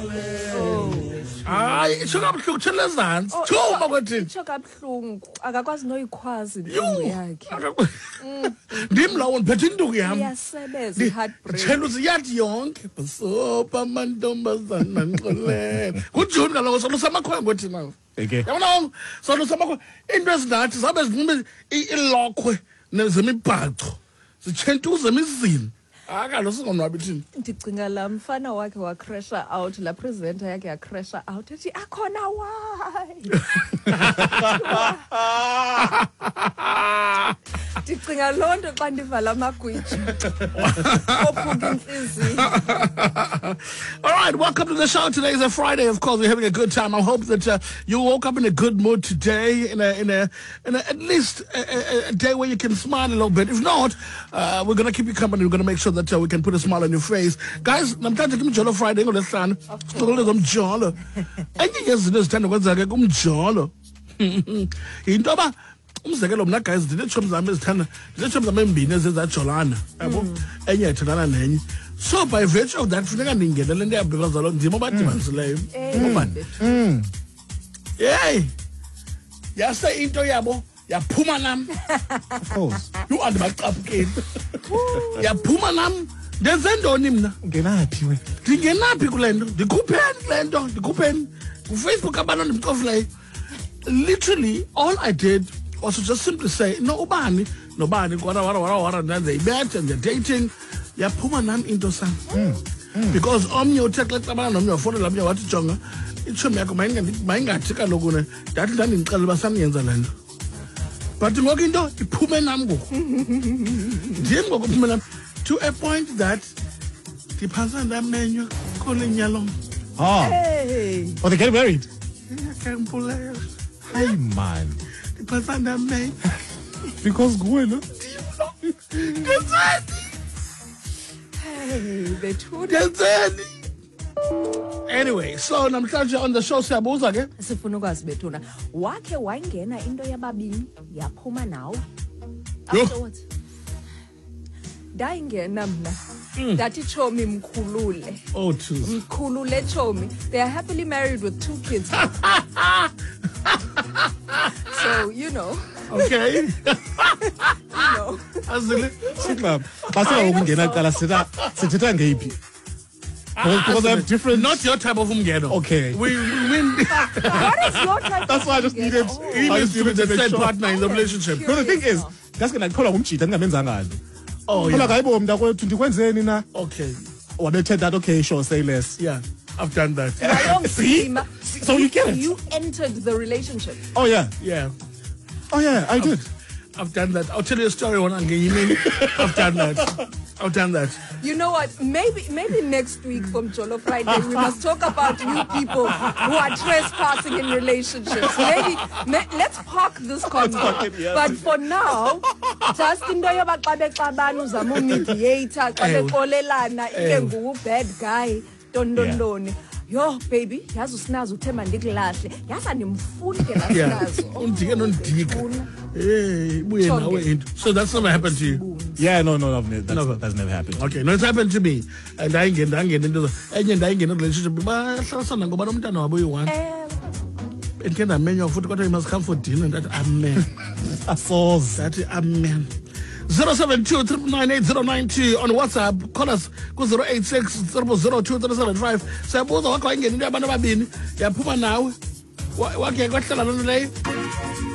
Hayi, shokabuhlungu thela ezantsi. Thuma kwathini? Shokabuhlungu akakwazi noyikhwaza intombi yakhe. Ndim lawo ndiphethe induku yam. Iyasebeza iheartbreak. Cheluzi yathi yonke basopa amantombazana ngixolele. Kujuni kaloku solo samakhwenkwe thina. Okay. Yabona solo samakhwenkwe into ezingathi zabe zinxibe ilokhwe nezemibhaco. Zitshentuze emizini. Akalo singonwabi thina. Ndicinga la mfana wakhe wacrasha out, la presenter yakhe yacrasha out ethi akhona why. Ndicinga loo nto xa ndivala amagwiji. Ophuka inhliziyo. All right, welcome to the show. Today is a Friday. Of course, we're having a good time. I hope that you woke up in a good mood today, in a at least a day where you can smile a little bit. If not, we're gonna keep you company. We're gonna make sure that we can put a smile on your face, guys. I'm trying to give Jolo Friday. Go let's I'm Jolo. And you guys understand what's like Jolo. Into ba umzekelo mna guys ndinetshomi zami ezithanda ndinetshomi zami embini ezezajolana yabo enye ethana nenye. So by virtue of that funeka ndingene le nto yabhikaza lo ndimo badibanisileyo ngobani hey yase into yabo yaphuma nam Of course. you andibacapukeni yaphuma nam ndenze ntoni mna Ngenaphi we? ndingenaphi kule nto ndikhupheni kufacebook abantu ndimcofileyo. Literally all I did was to just simply say no ubani nobani wara ndenze ibethe and they're dating yaphuma nam into sam because omnye uthe xa xabana nomnye wafonela omnye wathi jonga itshomi yakho mayingathi kaloku ne ndathi ndandindixelela uba saniyenza le nto but ngoku into iphume nam ngoku ndim ngoku iphume nam to a point that ndiphantsa ndamenywa kule nyalo. Oh. Hey. Oh, they get married. Kempuleyo Hey man. ndiphantsa ndamenywa Because Gwena. ndenzeni Hey, bethuna. ndenzeni. Anyway, so namhlanje on the show siyabuza ke Sifuna ukwazi bethuna. Wakhe wangena into yababini yaphuma nawe. Yo. Afterwards. Dayingena mna. Dathi chomi mkhulule. oh choose Mkhulule chomi. They are happily married with 2 kids. So, you know. okay You know. azile Siklap. Basela ukungena qala sithetha ngeyiphi? Because I have different. not your type of umngeno. Okay. we win What is your type That's of why I just needed. Oh. he needs to be the Make third sure. partner in the relationship. No, the thing is, that's gonna call umjida ngingamenzanga ngani. Oh Khola yeah, kayibo mntakwethu ndikwenzeni na? okay, Wabethe that okay, sure, say less. yeah, I've done that. See? So you get it. You entered the relationship. Oh yeah. Yeah, Oh yeah, I did. I've done that. I'll tell you a story one again. I've done that. You know what? Maybe next week from Jolo Friday we must talk about you people who are trespassing in relationships. Maybe let's park this convo. Yeah. But for now, just into yoba xa bexabana uzama umediator xa bexolelana ike nguwu bad guy dondondoni. Yo baby, yazi usinazo uthemba ndikulahle. Yaza ndimfunde la Yeah, sinazo. undike nondika. Hey, buye nawe into. So that's never happened to you. Yeah, no, Never. that's never happened. Okay, no, it's happened to me. And ndayingena into enye ndayingena relationship bahlasana ngoba nomntana wabo uyi-1 endike ndamenywa futhi kodwa you must come for dinner and that amen. Assaults. That amen. 072-399-8092 on WhatsApp. Call us ku 086-002-375. Siyabuza wakho wayingena into yabantu ababini yaphuma nawe wakhe kwahlala lento leyo.